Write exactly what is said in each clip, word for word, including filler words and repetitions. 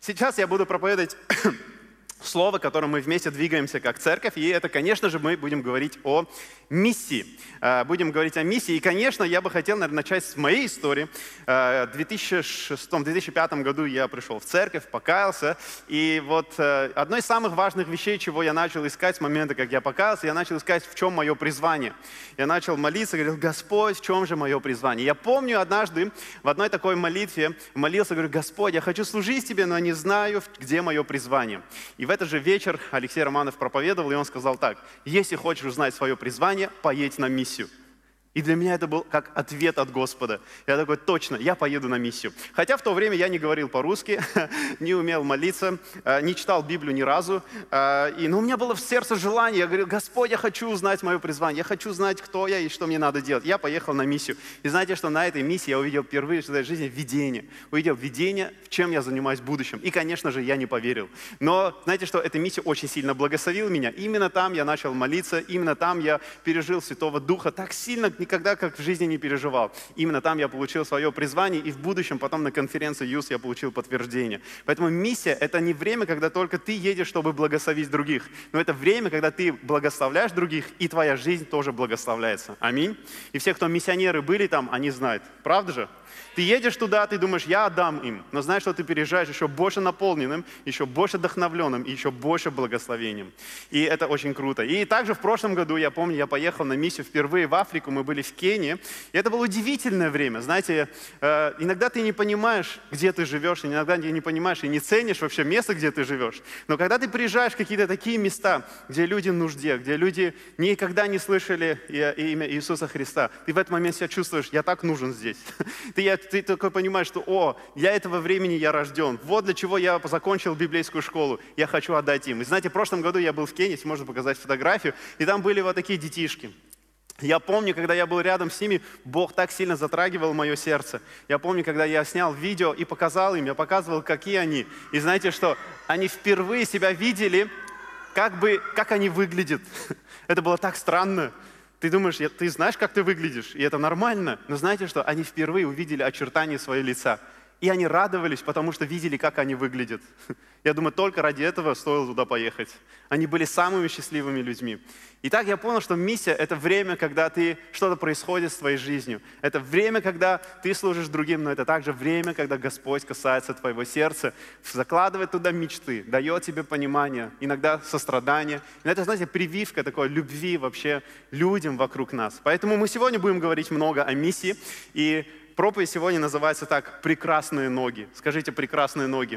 Сейчас я буду проповедовать слово, которым мы вместе двигаемся как церковь, и это, конечно же, мы будем говорить о миссии. Будем говорить о миссии, и, конечно, я бы хотел, наверное, начать с моей истории. В две тысячи шестом — две тысячи пятом году я пришел в церковь, покаялся, и вот одной из самых важных вещей, чего я начал искать с момента, как я покаялся, я начал искать, в чем мое призвание. Я начал молиться, говорил: Господь, в чем же мое призвание? Я помню однажды в одной такой молитве молился, говорю: Господь, я хочу служить Тебе, но не знаю, где мое призвание. И в этот же вечер Алексей Романов проповедовал, и он сказал так: если хочешь узнать свое призвание, поедь на миссию. И для меня это был как ответ от Господа. Я такой: точно, я поеду на миссию. Хотя в то время я не говорил по-русски, не умел молиться, не читал Библию ни разу. И, но у меня было в сердце желание. Я говорил: Господь, я хочу узнать мое призвание, я хочу знать, кто я и что мне надо делать. Я поехал на миссию. И знаете, что на этой миссии я увидел впервые в своей жизни видение. Увидел видение, чем я занимаюсь в будущем. И, конечно же, я не поверил. Но знаете, что эта миссия очень сильно благословила меня. Именно там я начал молиться, именно там я пережил Святого Духа так сильно, никогда как в жизни не переживал. Именно там я получил свое призвание, и в будущем потом на конференции ЮС я получил подтверждение. Поэтому миссия — это не время, когда только ты едешь, чтобы благословить других, но это время, когда ты благословляешь других, и твоя жизнь тоже благословляется. Аминь. И все, кто миссионеры были там, они знают. Правда же? Ты едешь туда, ты думаешь: я отдам им. Но знаешь, что ты переезжаешь еще больше наполненным, еще больше вдохновленным и еще больше благословением. И это очень круто. И также в прошлом году, я помню, я поехал на миссию впервые в Африку, мы были в Кении. И это было удивительное время. Знаете, э, иногда ты не понимаешь, где ты живешь, иногда ты не понимаешь и не ценишь вообще место, где ты живешь. Но когда ты приезжаешь в какие-то такие места, где люди в нужде, где люди никогда не слышали имя Иисуса Христа, ты в этот момент себя чувствуешь: я так нужен здесь. Ты, ты такой понимаешь, что: о, для этого времени я рожден. Вот для чего я закончил библейскую школу. Я хочу отдать им. И знаете, в прошлом году я был в Кении, можно показать фотографию, и там были вот такие детишки. Я помню, когда я был рядом с ними, Бог так сильно затрагивал мое сердце. Я помню, когда я снял видео и показал им, я показывал, какие они. И знаете что? Они впервые себя видели, как бы, как они выглядят. Это было так странно. Ты думаешь, ты знаешь, как ты выглядишь, и это нормально. Но знаете что? Они впервые увидели очертания своего лица. И они радовались, потому что видели, как они выглядят. Я думаю, только ради этого стоило туда поехать. Они были самыми счастливыми людьми. И так я понял, что миссия — это время, когда ты, что-то происходит с твоей жизнью. Это время, когда ты служишь другим, но это также время, когда Господь касается твоего сердца, закладывает туда мечты, дает тебе понимание, иногда сострадание. И это, знаете, прививка такой любви вообще людям вокруг нас. Поэтому мы сегодня будем говорить много о миссии. И проповедь сегодня называется так: «Прекрасные ноги». Скажите: «Прекрасные ноги».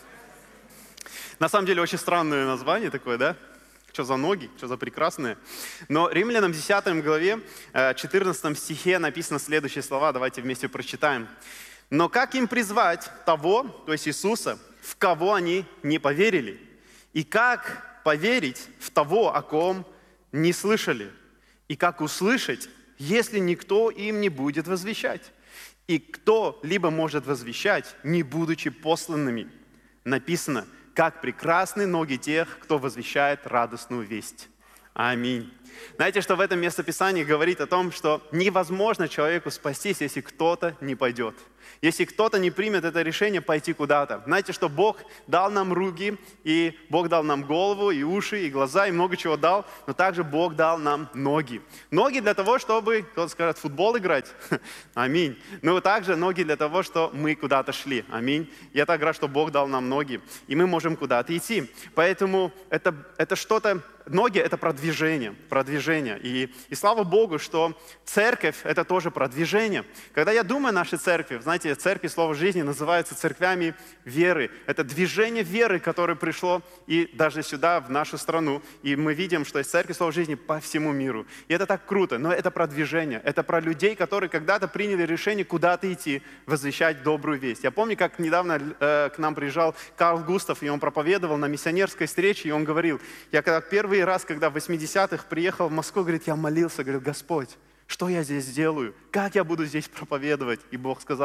На самом деле очень странное название такое, да? Что за ноги, что за прекрасные. Но Римлянам десятой главе, четырнадцатом стихе написано следующие слова. Давайте вместе прочитаем. «Но как им призвать того, то есть Иисуса, в кого они не поверили? И как поверить в того, о ком не слышали? И как услышать, если никто им не будет возвещать? И кто либо может возвещать, не будучи посланными?» Написано: «Как прекрасны ноги тех, кто возвещает радостную весть». Аминь. Знаете, что в этом местописании говорит о том, что невозможно человеку спастись, если кто-то не пойдет. Если кто-то не примет это решение пойти куда-то. Знаете, что Бог дал нам руки, и Бог дал нам голову, и уши, и глаза, и много чего дал, но также Бог дал нам ноги. Ноги для того, чтобы, кто-то скажет, в футбол играть. Аминь. Но также ноги для того, чтобы мы куда-то шли. Аминь. Я так рад, что Бог дал нам ноги, и мы можем куда-то идти. Поэтому это, это что-то, ноги — это продвижение, продвижение. И, и слава Богу, что церковь — это тоже продвижение. Когда я думаю о нашей церкви, знаете, церкви Слова Жизни называются церквями веры. Это движение веры, которое пришло и даже сюда, в нашу страну. И мы видим, что есть церкви Слова Жизни по всему миру. И это так круто, но это продвижение. Это про людей, которые когда-то приняли решение куда-то идти, возвещать добрую весть. Я помню, как недавно э, к нам приезжал Карл Густав, и он проповедовал на миссионерской встрече, и он говорил: я когда первый раз, когда в восьмидесятых приехал в Москву, говорит, я молился, говорит: Господь, что я здесь делаю? Как я буду здесь проповедовать? И Бог сказал: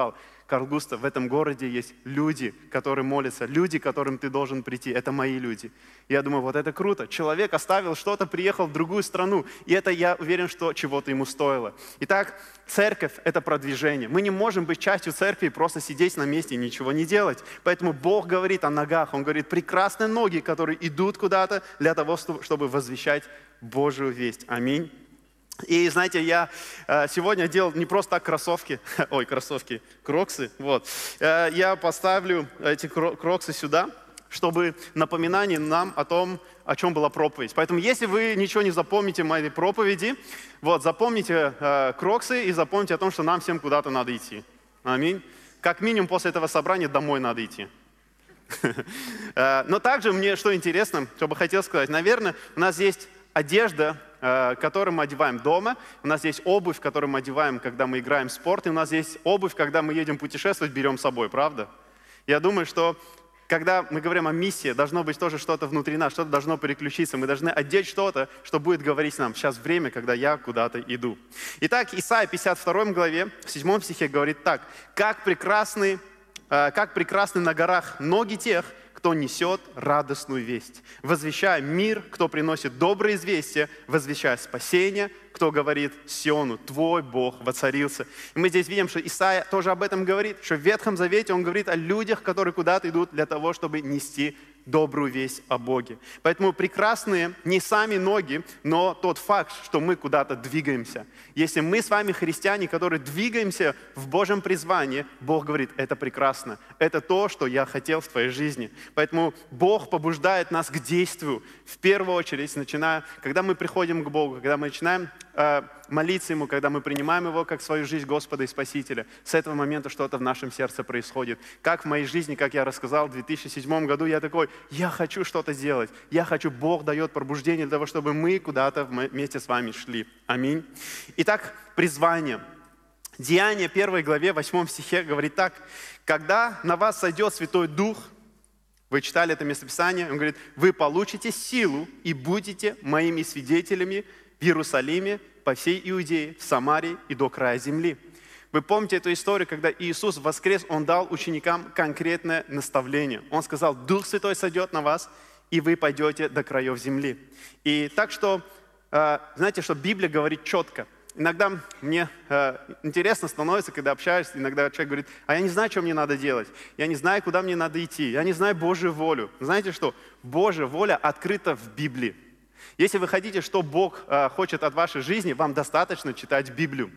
Карл Густав, в этом городе есть люди, которые молятся, люди, к которым ты должен прийти. Это мои люди. Я думаю, вот это круто. Человек оставил что-то, приехал в другую страну. И это, я уверен, что чего-то ему стоило. Итак, церковь – это продвижение. Мы не можем быть частью церкви и просто сидеть на месте и ничего не делать. Поэтому Бог говорит о ногах. Он говорит, прекрасные ноги, которые идут куда-то для того, чтобы возвещать Божию весть. Аминь. И знаете, я э, сегодня делал не просто так кроссовки, ой, кроссовки, кроксы, вот. Э, я поставлю эти кроксы сюда, чтобы напоминание нам о том, о чем была проповедь. Поэтому, если вы ничего не запомните в моей проповеди, вот, запомните э, кроксы и запомните о том, что нам всем куда-то надо идти. Аминь. Как минимум после этого собрания домой надо идти. Но также мне, что интересно, что бы хотел сказать, наверное, у нас есть одежда, которую мы одеваем дома, у нас есть обувь, которую мы одеваем, когда мы играем в спорт, и у нас есть обувь, когда мы едем путешествовать, берем с собой, правда? Я думаю, что когда мы говорим о миссии, должно быть тоже что-то внутри нас, что-то должно переключиться, мы должны одеть что-то, что будет говорить нам, сейчас время, когда я куда-то иду. Итак, Исайя пятьдесят второй главе, в седьмом стихе говорит так: «Как прекрасны, как прекрасны на горах ноги тех, кто несет радостную весть, возвещая мир, кто приносит добрые известия, возвещая спасение, кто говорит Сиону, твой Бог воцарился». И мы здесь видим, что Исайя тоже об этом говорит, что в Ветхом Завете он говорит о людях, которые куда-то идут для того, чтобы нести добрую весть о Боге. Поэтому прекрасные не сами ноги, но тот факт, что мы куда-то двигаемся. Если мы с вами христиане, которые двигаемся в Божьем призвании, Бог говорит, это прекрасно, это то, что я хотел в твоей жизни. Поэтому Бог побуждает нас к действию, в первую очередь, начиная, когда мы приходим к Богу, когда мы начинаем э, молиться Ему, когда мы принимаем Его как свою жизнь Господа и Спасителя. С этого момента что-то в нашем сердце происходит. Как в моей жизни, как я рассказал, в две тысячи седьмом году я такой, я хочу что-то сделать, я хочу, Бог дает пробуждение для того, чтобы мы куда-то вместе с вами шли. Аминь. Итак, призвание. Деяния первой главе, восьмом стихе говорит так: «Когда на вас сойдет Святой Дух», вы читали это местописание, он говорит, «вы получите силу и будете моими свидетелями в Иерусалиме, по всей Иудее, в Самарии и до края земли». Вы помните эту историю, когда Иисус воскрес, Он дал ученикам конкретное наставление. Он сказал, Дух Святой сойдет на вас, и вы пойдете до краев земли. И так что, знаете, что Библия говорит четко. Иногда мне интересно становится, когда общаюсь, иногда человек говорит, а я не знаю, что мне надо делать, я не знаю, куда мне надо идти, я не знаю Божью волю. Знаете что? Божья воля открыта в Библии. Если вы хотите, что Бог хочет от вашей жизни, вам достаточно читать Библию.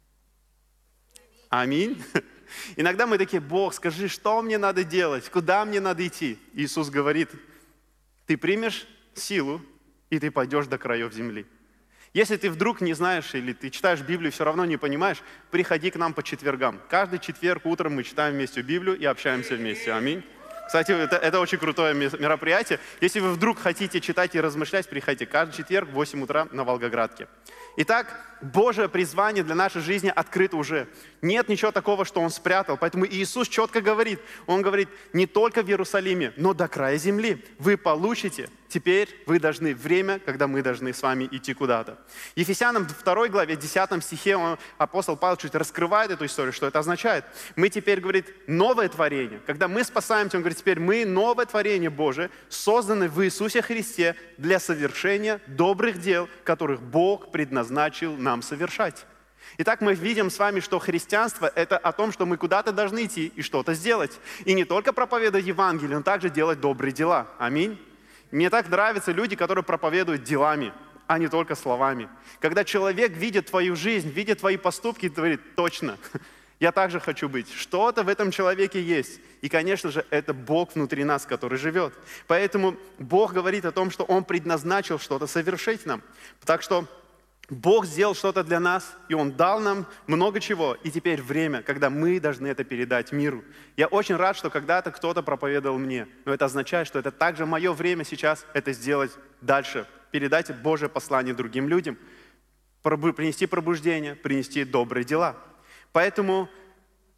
Аминь. Иногда мы такие, Бог, скажи, что мне надо делать, куда мне надо идти? Иисус говорит, ты примешь силу, и ты пойдешь до краев земли. Если ты вдруг не знаешь, или ты читаешь Библию и все равно не понимаешь, приходи к нам по четвергам. Каждый четверг утром мы читаем вместе Библию и общаемся вместе. Аминь. Кстати, это, это очень крутое мероприятие. Если вы вдруг хотите читать и размышлять, приходите каждый четверг в восемь утра на Волгоградке. Итак, Божье призвание для нашей жизни открыто уже. Нет ничего такого, что Он спрятал. Поэтому Иисус четко говорит, Он говорит, не только в Иерусалиме, но до края земли. Вы получите, теперь вы должны, время, когда мы должны с вами идти куда-то. Ефесянам второй главе, десятом стихе, он, апостол Павел чуть раскрывает эту историю, что это означает. Мы теперь, говорит, новое творение. Когда мы спасаемся, он говорит, теперь мы новое творение Божие, созданы в Иисусе Христе для совершения добрых дел, которых Бог предназначил нам совершать. Итак, мы видим с вами, что христианство – это о том, что мы куда-то должны идти и что-то сделать. И не только проповедовать Евангелие, но также делать добрые дела. Аминь. Мне так нравятся люди, которые проповедуют делами, а не только словами. Когда человек видит твою жизнь, видит твои поступки и говорит, точно, я также хочу быть. Что-то в этом человеке есть. И, конечно же, это Бог внутри нас, который живет. Поэтому Бог говорит о том, что Он предназначил что-то совершить нам. Так что Бог сделал что-то для нас, и Он дал нам много чего. И теперь время, когда мы должны это передать миру. Я очень рад, что когда-то кто-то проповедовал мне. Но это означает, что это также мое время сейчас это сделать дальше. Передать Божье послание другим людям. Принести пробуждение, принести добрые дела. Поэтому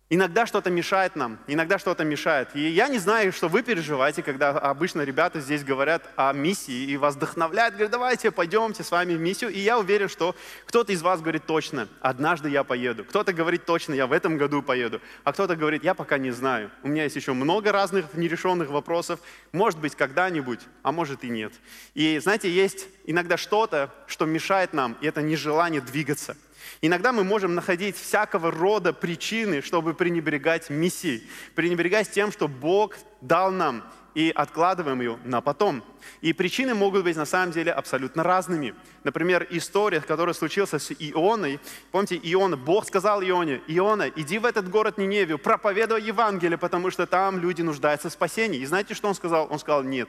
Иногда что-то мешает нам, иногда что-то мешает. И я не знаю, что вы переживаете, когда обычно ребята здесь говорят о миссии и вас вдохновляют, говорят, давайте пойдемте с вами в миссию. И я уверен, что кто-то из вас говорит точно, однажды я поеду. Кто-то говорит точно, я в этом году поеду. А кто-то говорит, я пока не знаю. У меня есть еще много разных нерешенных вопросов. Может быть, когда-нибудь, а может и нет. И знаете, есть иногда что-то, что мешает нам, и это нежелание двигаться. Иногда мы можем находить всякого рода причины, чтобы пренебрегать миссией, пренебрегать тем, что Бог дал нам, и откладываем ее на потом. И причины могут быть на самом деле абсолютно разными. Например, история, которая случилась с Ионой. Помните, Иона, Бог сказал Ионе, Иона, иди в этот город Ниневию, проповедуй Евангелие, потому что там люди нуждаются в спасении. И знаете, что он сказал? Он сказал, нет,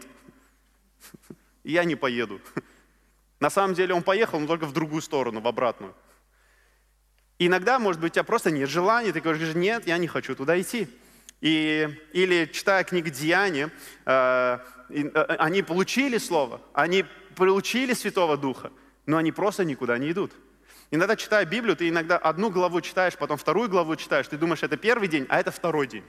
я не поеду. На самом деле он поехал, но только в другую сторону, в обратную. Иногда, может быть, у тебя просто нет желания, ты говоришь, нет, я не хочу туда идти. И, или, читая книгу Деяния, э, э, они получили Слово, они получили Святого Духа, но они просто никуда не идут. Иногда, читая Библию, ты иногда одну главу читаешь, потом вторую главу читаешь, ты думаешь, это первый день, а это второй день.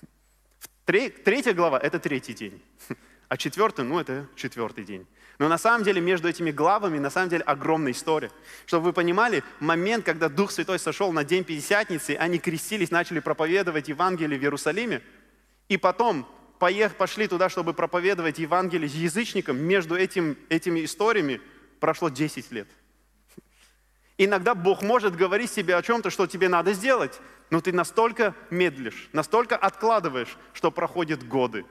Третья глава – это третий день, а четвертый, ну, это четвертый день. Но на самом деле между этими главами на самом деле огромная история. Чтобы вы понимали, момент, когда Дух Святой сошел на день Пятидесятницы, они крестились, начали проповедовать Евангелие в Иерусалиме, и потом поехали, пошли туда, чтобы проповедовать Евангелие язычникам, между этим, этими историями прошло десять лет. Иногда Бог может говорить тебе о чем-то, что тебе надо сделать, но ты настолько медлишь, настолько откладываешь, что проходят годы.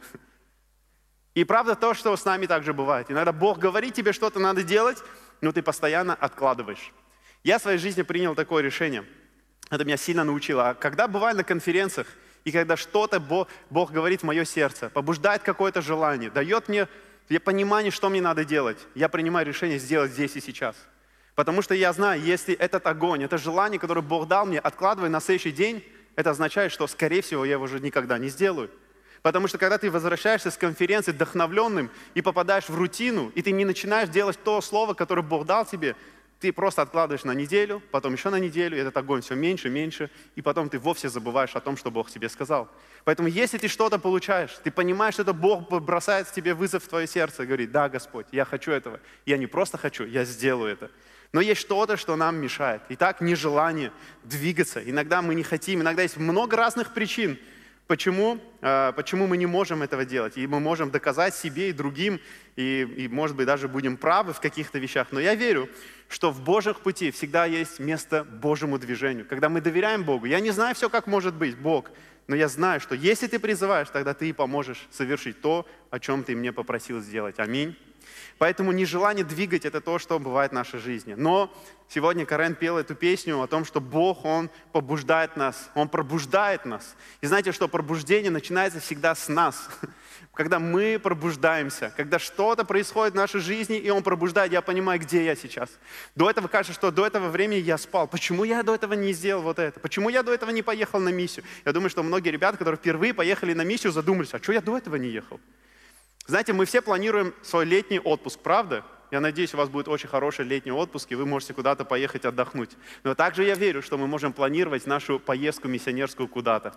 И правда то, что с нами также бывает. Иногда Бог говорит тебе, что-то надо делать, но ты постоянно откладываешь. Я в своей жизни принял такое решение. Это меня сильно научило. А когда бываю на конференциях, и когда что-то Бог, Бог говорит в мое сердце, побуждает какое-то желание, дает мне понимание, что мне надо делать, я принимаю решение сделать здесь и сейчас. Потому что я знаю, если этот огонь, это желание, которое Бог дал мне, откладывая на следующий день, это означает, что, скорее всего, я его уже никогда не сделаю. Потому что когда ты возвращаешься с конференции вдохновленным и попадаешь в рутину, и ты не начинаешь делать то слово, которое Бог дал тебе, ты просто откладываешь на неделю, потом еще на неделю, и этот огонь все меньше, меньше, и потом ты вовсе забываешь о том, что Бог тебе сказал. Поэтому если ты что-то получаешь, ты понимаешь, что это Бог бросает тебе вызов в твое сердце и говорит, да, Господь, я хочу этого. Я не просто хочу, я сделаю это. Но есть что-то, что нам мешает. Итак, нежелание двигаться. Иногда мы не хотим, иногда есть много разных причин, Почему, почему мы не можем этого делать? И мы можем доказать себе и другим, и, и, может быть, даже будем правы в каких-то вещах. Но я верю, что в Божьих пути всегда есть место Божьему движению. Когда мы доверяем Богу, я не знаю все, как может быть Бог, но я знаю, что если ты призываешь, тогда ты и поможешь совершить то, о чем ты мне попросил сделать. Аминь. Поэтому нежелание двигать – это то, что бывает в нашей жизни. Но сегодня Карен пел эту песню о том, что Бог, Он побуждает нас, Он пробуждает нас. И знаете, что пробуждение начинается всегда с нас. Когда мы пробуждаемся, когда что-то происходит в нашей жизни, и Он пробуждает, я понимаю, где я сейчас. До этого кажется, что до этого времени я спал. Почему я до этого не сделал вот это? Почему я до этого не поехал на миссию? Я думаю, что многие ребята, которые впервые поехали на миссию, задумались, а что я до этого не ехал? Знаете, мы все планируем свой летний отпуск, правда? Я надеюсь, у вас будет очень хороший летний отпуск, и вы можете куда-то поехать отдохнуть. Но также я верю, что мы можем планировать нашу поездку миссионерскую куда-то.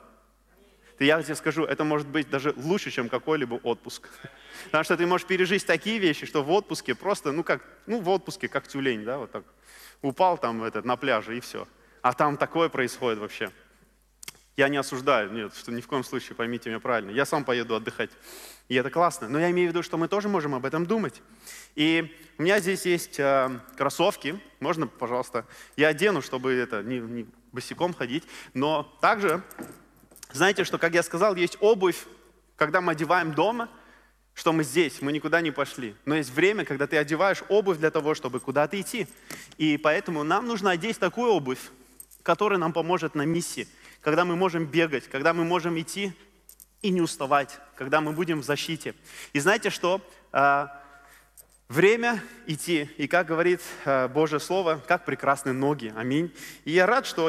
И я тебе скажу, это может быть даже лучше, чем какой-либо отпуск. Потому что ты можешь пережить такие вещи, что в отпуске просто, ну как, ну в отпуске как тюлень, да, вот так. Упал там этот, на пляже и все. А там такое происходит вообще. Я не осуждаю, нет, что ни в коем случае, поймите меня правильно. Я сам поеду отдыхать, и это классно. Но я имею в виду, что мы тоже можем об этом думать. И у меня здесь есть э, кроссовки, можно, пожалуйста, я одену, чтобы это не, не босиком ходить. Но также, знаете, что, как я сказал, есть обувь, когда мы одеваем дома, что мы здесь, мы никуда не пошли. Но есть время, когда ты одеваешь обувь для того, чтобы куда-то идти. И поэтому нам нужно одеть такую обувь, которая нам поможет на миссии. Когда мы можем бегать, когда мы можем идти и не уставать, когда мы будем в защите. И знаете что? Время идти, и как говорит Божье Слово, как прекрасны ноги. Аминь. И я рад, что